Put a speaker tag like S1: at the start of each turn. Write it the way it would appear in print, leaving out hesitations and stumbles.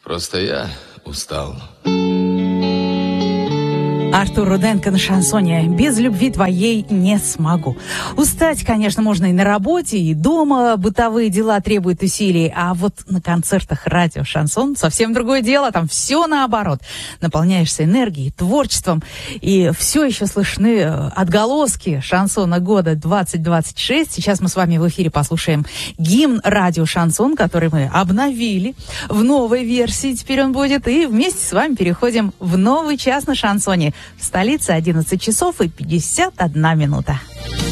S1: Просто я устал.
S2: Артур Руденко на шансоне. Без любви твоей не смогу. Устать, конечно, можно и на работе, и дома. Бытовые дела требуют усилий. А вот на концертах радио «Шансон» совсем другое дело. Там все наоборот. Наполняешься энергией, творчеством. И все еще слышны отголоски шансона года 2026. Сейчас мы с вами в эфире послушаем гимн радио «Шансон», который мы обновили в новой версии. Теперь он будет. И вместе с вами переходим в новый час на шансоне. В столице 11 часов и 51 минута.